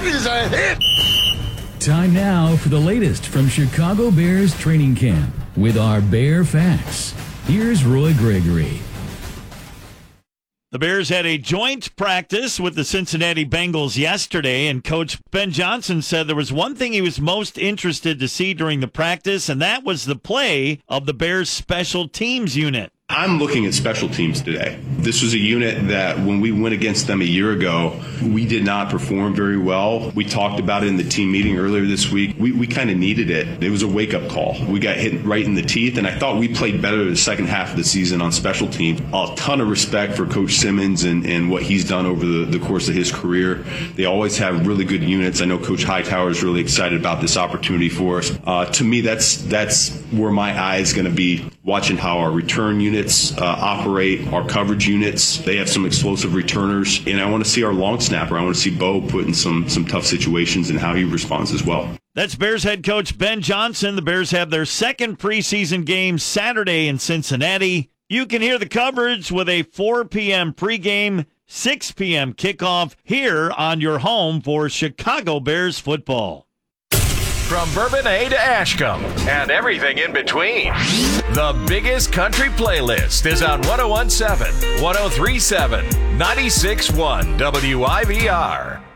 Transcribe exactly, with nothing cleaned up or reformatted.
is a hit. Time now for the latest from Chicago Bears training camp with our Bear Facts. Here's Roy Gregory. The Bears had a joint practice with the Cincinnati Bengals yesterday, and Coach Ben Johnson said there was one thing he was most interested to see during the practice, and that was the play of the Bears' special teams unit. I'm looking at special teams today. This was a unit that when we went against them a year ago, we did not perform very well. We talked about it in the team meeting earlier this week. We, we kind of needed it. It was a wake-up call. We got hit right in the teeth, and I thought we played better the second half of the season on special teams. A ton of respect for Coach Simmons and, and what he's done over the, the course of his career. They always have really good units. I know Coach Hightower is really excited about this opportunity for us. Uh, to me, that's, that's where my eye is going to be, watching how our return units uh, operate, our coverage units. They have some explosive returners, and I want to see our long snapper. I want to see Bo put in some some tough situations and how he responds as well. That's Bears head coach Ben Johnson. The Bears have their second preseason game Saturday in Cincinnati. You can hear the coverage with a four p.m. pregame, six p.m. kickoff here on your home for Chicago Bears football. From Bourbonnais to Ashcombe and everything in between, the biggest country playlist is on one oh one point seven, one oh three point seven, ninety-six point one W I V R.